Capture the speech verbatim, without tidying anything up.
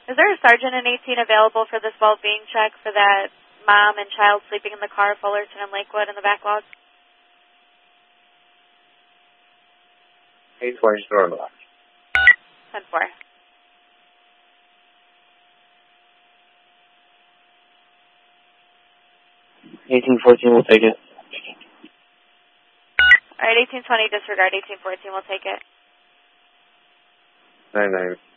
Is there a sergeant in eighteen available for this well-being check for that mom and child sleeping in the car, Fullerton and Lakewood in the backlog? eight twenty normalized. ten four. eighteen fourteen will take it. All right, eighteen twenty, disregard. eighteen fourteen will take it. nine nine.